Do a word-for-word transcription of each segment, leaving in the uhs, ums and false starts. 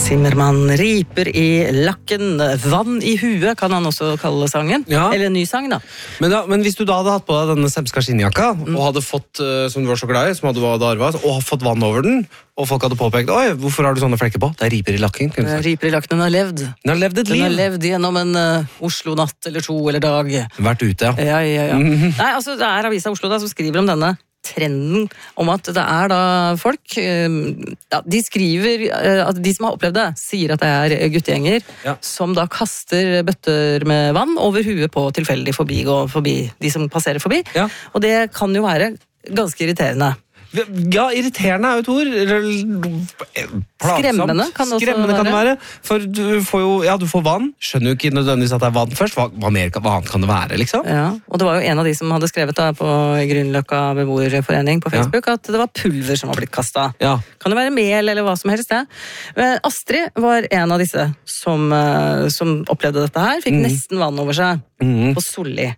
Zimmermann, riper i lakken, vann i huet kan han også kalle sangen. Ja. Eller en ny sang da. Men, da, men hvis du da hadde hatt på deg denne semska skinnjakka, mm. og hadde fått, uh, som du var så glad i, som hadde, hadde arvet, og fått vann over den, og folk hadde påpekt, oi, hvorfor har du sånne flekker på? Det er riper i lakken. Riper i lakken, den har levd. Den har levd et liv. Den har levd gjennom en uh, Oslo-natt eller to eller dag. Vært ute, ja. Ja, ja, ja. Mm-hmm. Nei, altså det er Avisa Oslo da, som skriver om denne trenden om at det er da folk, ja, de skriver at de som har opplevd det, sier at det er guttegjenger ja. Som da kaster bøtter med vann over huet på tilfeldig forbi, og forbi de som passerer forbi. Ja. Og det kan jo være ganske irriterende. Ja, irriterende er jo et ord. Skremmende kan det også Skremmende kan det være. være. For du får jo, ja, du får vann. Skjønner jo ikke nødvendigvis at det er vann først. Hva, hva mer hva annet kan det være, liksom? Ja, og det var jo en av de som hadde skrevet da på Grünerløkka beboerforening på Facebook, ja. At det var pulver som var blitt kastet. Ja. Kan det være mel eller hva som helst, det? Men Astrid var en av disse som, som opplevde dette her. Fikk mm. nesten vann over seg mm. på Solli.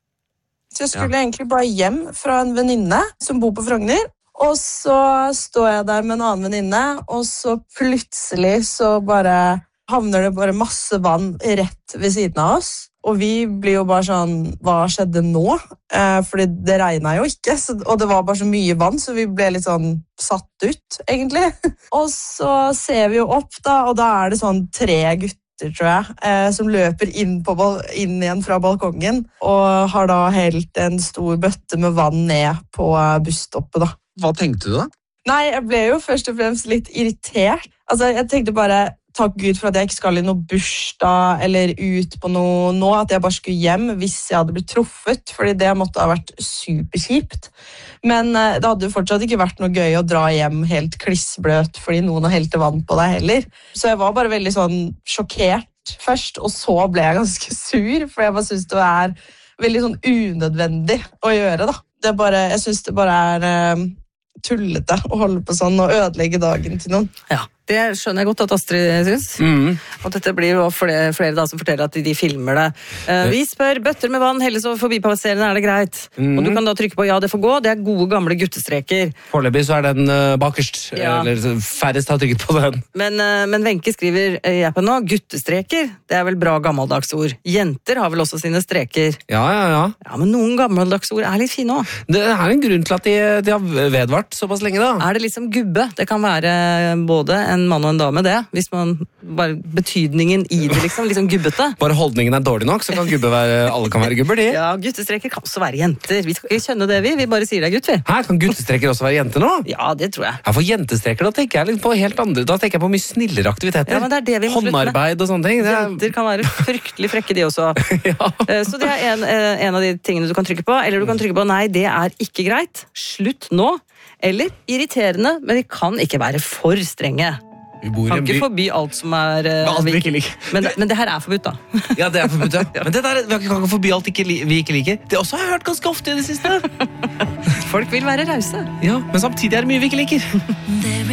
Så jeg skulle ja. egentlig bare hjem fra en venninne som bor på Frogner. Og så står jeg der med en annen venninne, og så plutselig så bare havner det bare masse vann rett ved siden av oss. Og vi blir jo bare sånn, hva skjedde nå? Eh, fordi det regnet jo ikke, så, og det var bare så mye vann, så vi ble litt sånn satt ut, egentlig. Og så ser vi jo opp da, og da er det sånn tre gutter, tror jeg, eh, som løper inn, på, inn igjen fra balkongen, og har da helt en stor bøtte med vann ned på busstoppet da. Hva tenkte du da? Nei, jeg ble jo først og fremst litt irritert. Altså, jeg tenkte bare, takk Gud for at jeg ikke skal i noe bursdag eller ut på noe nå, at jeg bare skulle hjem hvis jeg hadde blitt truffet, fordi det måtte ha vært superkjipt. Men uh, det hadde jo fortsatt ikke vært noe gøy å dra hjem helt klissbløt fordi noen har helt vann på deg heller. Så jeg var bare veldig sånn sjokkert først, og så ble jeg ganske sur, for jeg bare synes det er veldig sånn unødvendig å gjøre da. Det er bare, jeg synes det bare er... Uh, tullete å holde på sånn og ødelegge dagen til noen. Ja, det skjønner jeg godt at Astrid synes. Mm. Og dette blir jo flere, flere da som forteller at de, de filmer det. Uh, vi spør, bøtter med vann, helles over forbipasserende, er det greit? Mm. Og du kan da trykke på ja, det får gå. Det er gode gamle guttestreker. Foreløpig så er den uh, bakerst, ja. Eller færrest har trykket på den. Men, uh, men Wenche skriver i appen nå, guttestreker, det er vel bra gammeldags ord. Jenter har vel også sine streker. Ja, ja, ja. Ja, men noen gammeldags ord er litt fine også. Det er en grunn til at de, de har vedvart såpass lenge da. Er det liksom gubbe? Det kan være både en mann og en dame det, hvis man bare betydningen i det liksom, liksom gubbete. Bare holdningen er dårlig nok, så kan gubbe være, alle kan være gubber, de. Ja, guttestreker kan også være jenter. Vi skal ikke kjenne det vi, vi bare sier det er gutt, vi. Her kan guttestreker også være jenter nå? Ja, det tror jeg. Ja, for jentestreker, da tenker jeg litt på helt andre, da tenker jeg på mye snillere aktiviteter. Ja, men det er det vi må slutte med. Håndarbeid og sånne ting. Det er... Jenter kan være fryktelig frekke de også. Ja. Så det er en, en av de tingene du kan trykke på, eller du kan trykke på nei, det er ikke greit. Slutt nå. Eller irriterende, men de kan ikke være for strenge. Vi bor kan ikke by... forby alt som er uh, alt vi ikke liker. Men, men det her er forbudt da. Ja, det er forbudt, ja. Men det der, vi kan ikke forby alt ikke, vi ikke liker. Det også har jeg hørt ganske ofte i det siste. Folk vil være rause. Ja, men samtidig er det mye vi ikke liker.